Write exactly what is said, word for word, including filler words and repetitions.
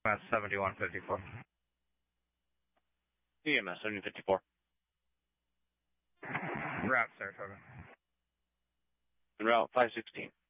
EMS seventy-one fifty-four. E M S seventy fifty-four. Route Saratoga. En route five sixteen.